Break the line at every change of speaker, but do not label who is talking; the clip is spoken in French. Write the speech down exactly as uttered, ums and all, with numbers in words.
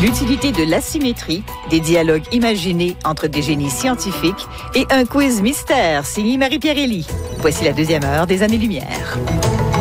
l'utilité de l'asymétrie, des dialogues imaginés entre des génies scientifiques et un quiz mystère signé Marie-Pierre Elie. Voici la deuxième heure des Années-Lumière.